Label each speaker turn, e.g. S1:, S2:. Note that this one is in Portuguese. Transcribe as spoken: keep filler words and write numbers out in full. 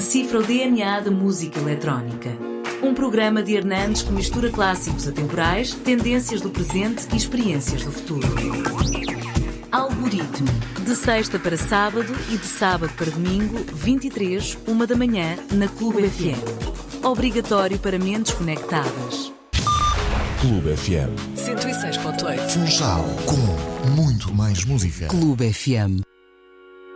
S1: decifra o D N A da música eletrónica. Um programa de Hernandes que mistura clássicos atemporais, tendências do presente e experiências do futuro. Algoritmo. De sexta para sábado e de sábado para domingo, vinte e três, uma da manhã, na Clube F M. Obrigatório para mentes conectadas.
S2: Clube F M.
S3: cento e seis ponto oito.
S2: Funchal, com muito mais música.
S3: Clube F M.